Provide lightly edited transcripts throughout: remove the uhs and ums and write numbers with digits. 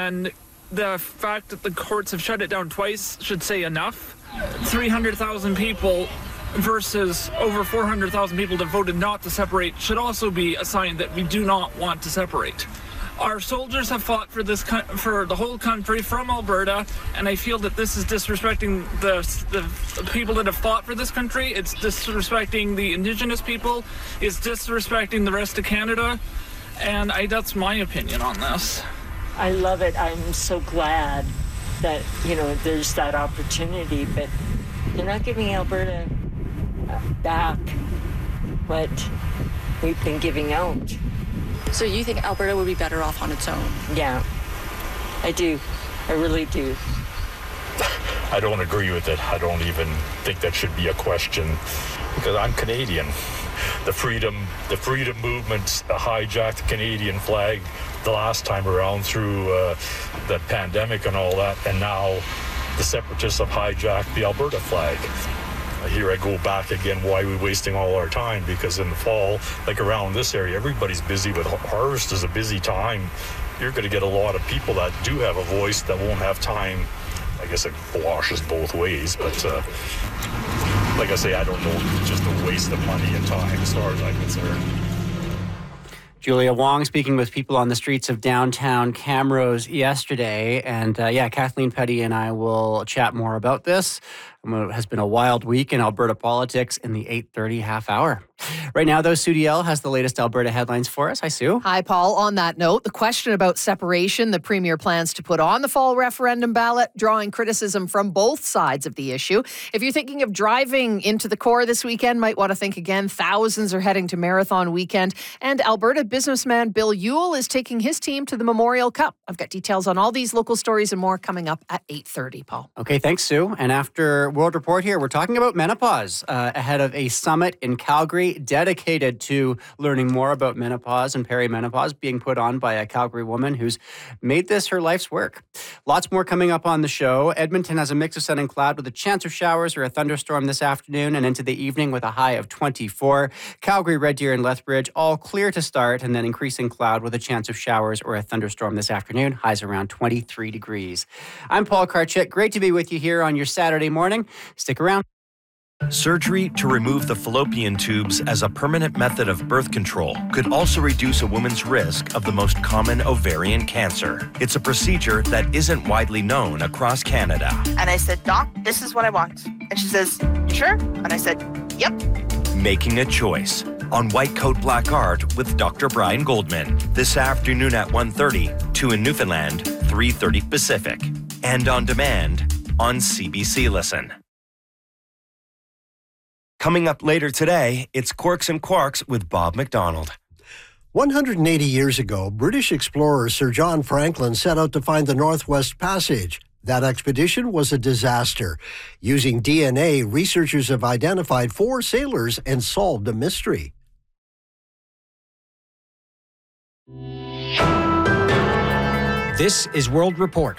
then the fact that the courts have shut it down twice should say enough. 300,000 people versus over 400,000 people that voted not to separate should also be a sign that we do not want to separate. Our soldiers have fought for this for the whole country from Alberta, and I feel that this is disrespecting the people that have fought for this country. It's disrespecting the Indigenous people. It's disrespecting the rest of Canada, and that's my opinion on this. I love it. I'm so glad that, there's that opportunity, but they're not giving Alberta back what we've been giving out. So you think Alberta would be better off on its own? Yeah, I do. I really do. I don't agree with it. I don't even think that should be a question because I'm Canadian. The freedom movement hijacked the Canadian flag the last time around through the pandemic and all that, and now the separatists have hijacked the Alberta flag. Here I go back again, why are we wasting all our time? Because in the fall, like around this area, everybody's busy with harvest is a busy time. You're going to get a lot of people that do have a voice that won't have time. I guess it washes both ways, but like I say, I don't know, it's just a waste of money and time as far as I'm concerned. Julia Wong speaking with people on the streets of downtown Camrose yesterday. And Kathleen Petty and I will chat more about this. It has been a wild week in Alberta politics in the 8:30 half hour. Right now, though, Sue Diel has the latest Alberta headlines for us. Hi, Sue. Hi, Paul. On that note, the question about separation, the Premier plans to put on the fall referendum ballot, drawing criticism from both sides of the issue. If you're thinking of driving into the core this weekend, might want to think again. Thousands are heading to Marathon Weekend. And Alberta businessman Bill Ewell is taking his team to the Memorial Cup. I've got details on all these local stories and more coming up at 8:30, Paul. Okay, thanks, Sue. And after World Report here, we're talking about menopause ahead of a summit in Calgary dedicated to learning more about menopause and perimenopause, being put on by a Calgary woman who's made this her life's work. Lots more coming up on the show. Edmonton has a mix of sun and cloud with a chance of showers or a thunderstorm this afternoon and into the evening with a high of 24. Calgary, Red Deer, and Lethbridge all clear to start, and then increasing cloud with a chance of showers or a thunderstorm this afternoon. Highs around 23 degrees. I'm Paul Karchik. Great to be with you here on your Saturday morning. Stick around. Surgery to remove the fallopian tubes as a permanent method of birth control could also reduce a woman's risk of the most common ovarian cancer. It's a procedure that isn't widely known across Canada. And I said, Doc, this is what I want. And she says, you sure? And I said, yep. Making a choice on White Coat Black Art with Dr. Brian Goldman this afternoon at 1:30, 2 in Newfoundland, 3:30 Pacific, and on demand on CBC Listen. Coming up later today, it's Quirks and Quarks with Bob McDonald. 180 years ago, British explorer Sir John Franklin set out to find the Northwest Passage. That expedition was a disaster. Using DNA, researchers have identified 4 sailors and solved a mystery. This is World Report.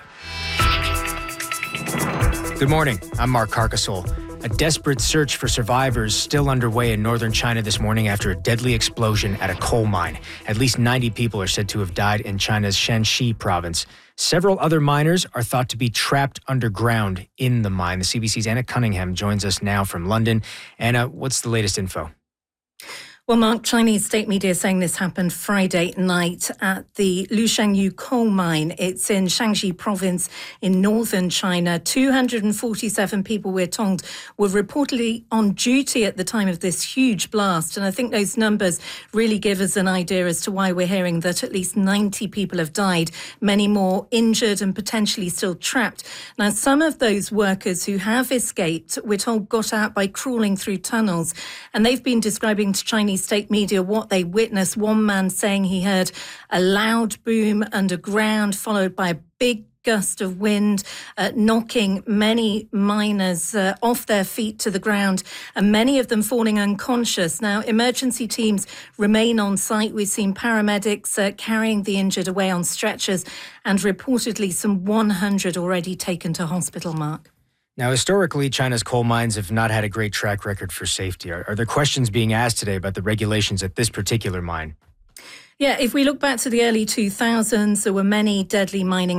Good morning. I'm Mark Carcassole. A desperate search for survivors still underway in northern China this morning after a deadly explosion at a coal mine. At least 90 people are said to have died in China's Shanxi province. Several other miners are thought to be trapped underground in the mine. The CBC's Anna Cunningham joins us now from London. Anna, what's the latest info? Well, Mark, Chinese state media saying this happened Friday night at the Lushangyu coal mine. It's in Shanxi province in northern China. 247 people, we're told, were reportedly on duty at the time of this huge blast. And I think those numbers really give us an idea as to why we're hearing that at least 90 people have died, many more injured and potentially still trapped. Now, some of those workers who have escaped, we're told, got out by crawling through tunnels. And they've been describing to Chinese state media what they witnessed. One man saying he heard a loud boom underground, followed by a big gust of wind, knocking many miners off their feet to the ground, and many of them falling unconscious. Now, emergency teams remain on site. We've seen paramedics carrying the injured away on stretchers, and reportedly some 100 already taken to hospital, Mark. Now, historically, China's coal mines have not had a great track record for safety. Are there questions being asked today about the regulations at this particular mine? Yeah, if we look back to the early 2000s, there were many deadly mining